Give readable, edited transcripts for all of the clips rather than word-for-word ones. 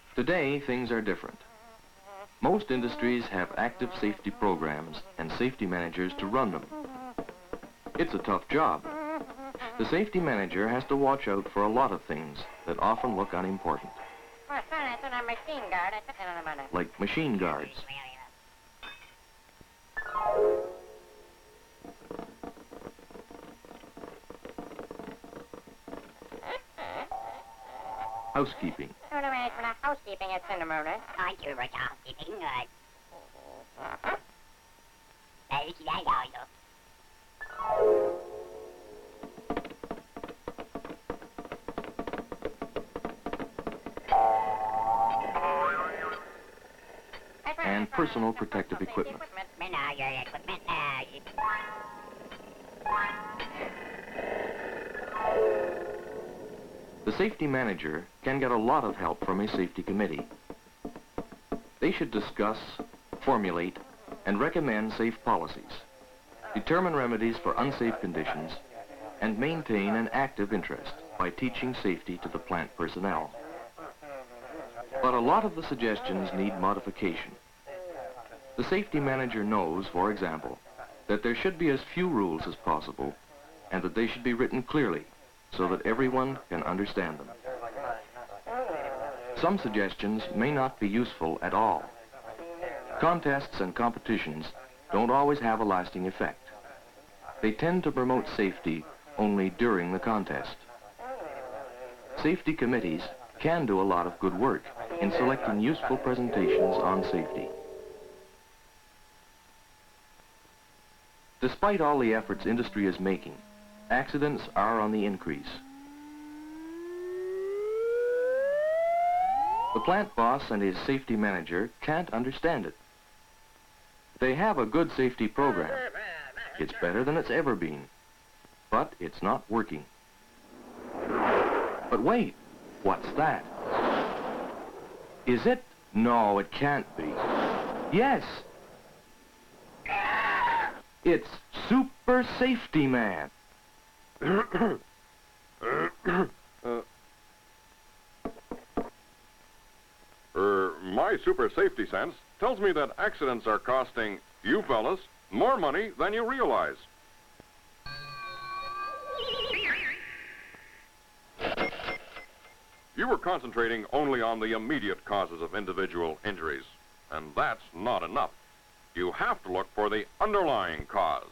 Today, things are different. Most industries have active safety programs and safety managers to run them. It's a tough job. The safety manager has to watch out for a lot of things that often look unimportant. Like machine guards. Housekeeping. Housekeeping at Cinderella. Thank you for housekeeping. And personal protective equipment. The safety manager can get a lot of help from a safety committee. They should discuss, formulate, and recommend safe policies, determine remedies for unsafe conditions, and maintain an active interest by teaching safety to the plant personnel. But a lot of the suggestions need modification. The safety manager knows, for example, that there should be as few rules as possible and that they should be written clearly so that everyone can understand them. Some suggestions may not be useful at all. Contests and competitions don't always have a lasting effect. They tend to promote safety only during the contest. Safety committees can do a lot of good work in selecting useful presentations on safety. Despite all the efforts industry is making, accidents are on the increase. The plant boss and his safety manager can't understand it. They have a good safety program. It's better than it's ever been, but it's not working. But wait, what's that? Is it? No, it can't be. Yes! It's Super Safety Man. My super safety sense tells me that accidents are costing you fellas more money than you realize. You were concentrating only on the immediate causes of individual injuries, and that's not enough. You have to look for the underlying cause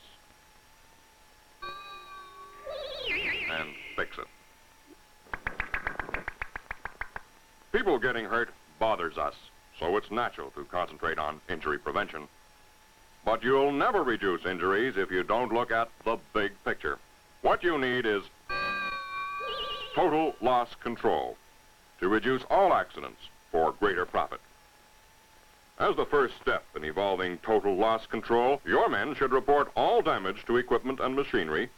and fix it. People getting hurt bothers us, so it's natural to concentrate on injury prevention. But you'll never reduce injuries if you don't look at the big picture. What you need is total loss control to reduce all accidents for greater profit. As the first step in evolving total loss control, your men should report all damage to equipment and machinery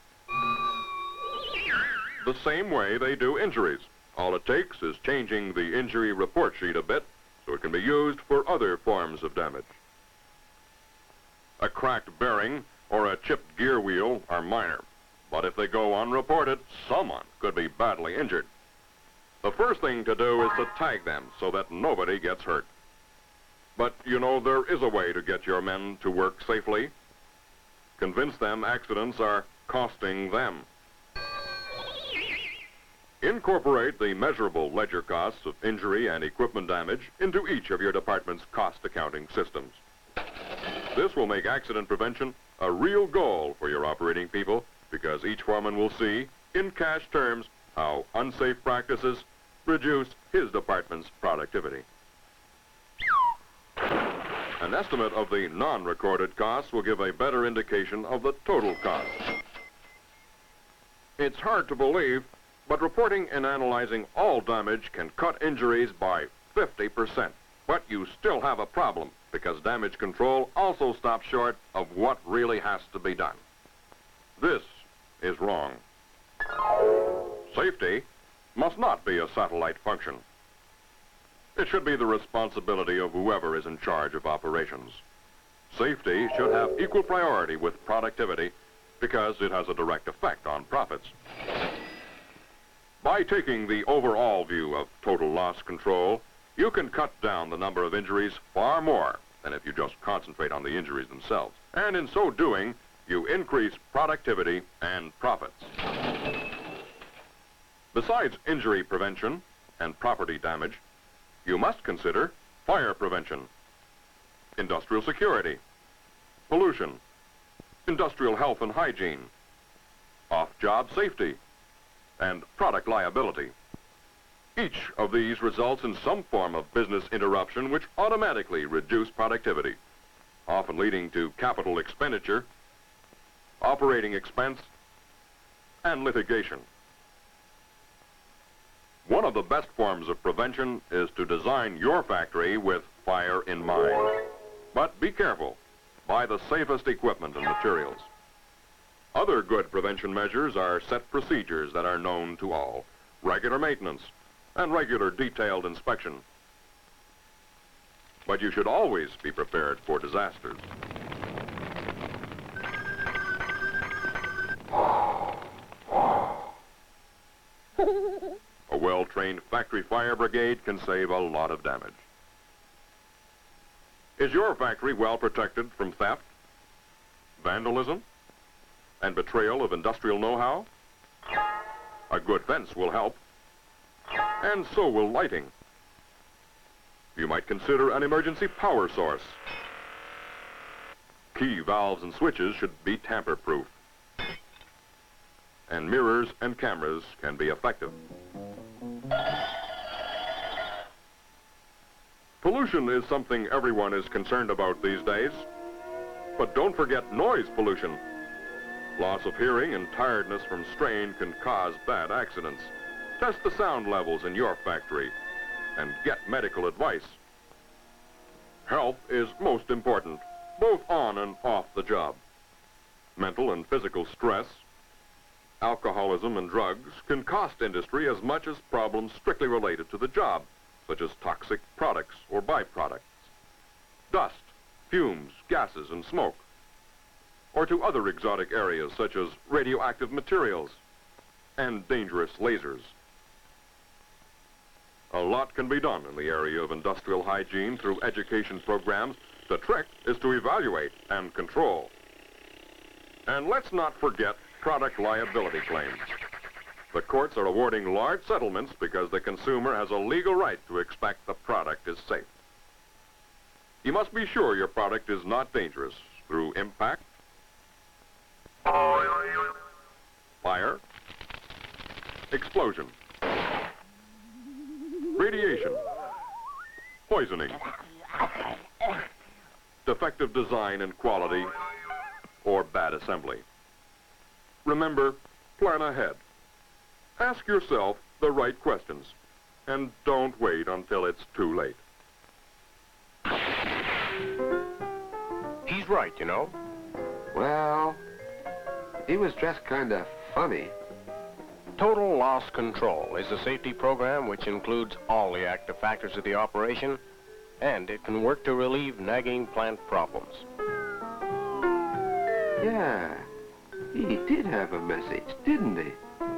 the same way they do injuries. All it takes is changing the injury report sheet a bit so it can be used for other forms of damage. A cracked bearing or a chipped gear wheel are minor, but if they go unreported, someone could be badly injured. The first thing to do is to tag them so that nobody gets hurt. But, you know, there is a way to get your men to work safely. Convince them accidents are costing them. Incorporate the measurable ledger costs of injury and equipment damage into each of your department's cost accounting systems. This will make accident prevention a real goal for your operating people because each foreman will see, in cash terms, how unsafe practices reduce his department's productivity. An estimate of the non-recorded costs will give a better indication of the total cost. It's hard to believe, but reporting and analyzing all damage can cut injuries by 50%. But you still have a problem because damage control also stops short of what really has to be done. This is wrong. Safety must not be a satellite function. It should be the responsibility of whoever is in charge of operations. Safety should have equal priority with productivity because it has a direct effect on profits. By taking the overall view of total loss control, you can cut down the number of injuries far more than if you just concentrate on the injuries themselves. And in so doing, you increase productivity and profits. Besides injury prevention and property damage, you must consider fire prevention, industrial security, pollution, industrial health and hygiene, off-job safety, and product liability. Each of these results in some form of business interruption which automatically reduce productivity, often leading to capital expenditure, operating expense, and litigation. One of the best forms of prevention is to design your factory with fire in mind. But be careful. Buy the safest equipment and materials. Other good prevention measures are set procedures that are known to all, regular maintenance, and regular detailed inspection. But you should always be prepared for disasters. A well-trained factory fire brigade can save a lot of damage. Is your factory well protected from theft, vandalism, and betrayal of industrial know-how? A good fence will help, and so will lighting. You might consider an emergency power source. Key valves and switches should be tamper-proof, and mirrors and cameras can be effective. Pollution is something everyone is concerned about these days. But don't forget noise pollution. Loss of hearing and tiredness from strain can cause bad accidents. Test the sound levels in your factory and get medical advice. Health is most important, both on and off the job. Mental and physical stress, alcoholism and drugs can cost industry as much as problems strictly related to the job, such as toxic products or byproducts, dust, fumes, gases, and smoke, or to other exotic areas such as radioactive materials and dangerous lasers. A lot can be done in the area of industrial hygiene through education programs. The trick is to evaluate and control. And let's not forget product liability claims. The courts are awarding large settlements because the consumer has a legal right to expect the product is safe. You must be sure your product is not dangerous through impact, fire, explosion, radiation, poisoning, defective design and quality, or bad assembly. Remember, plan ahead. Ask yourself the right questions, and don't wait until it's too late. He's right, you know. Well, he was dressed kind of funny. Total Loss Control is a safety program which includes all the active factors of the operation, and it can work to relieve nagging plant problems. Yeah, he did have a message, didn't he?